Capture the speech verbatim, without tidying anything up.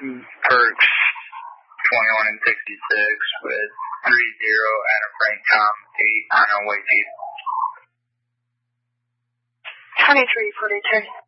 Perks twenty-one and sixty-six with three zero Adam Frank Tom eight on our way to twenty-three forty-two.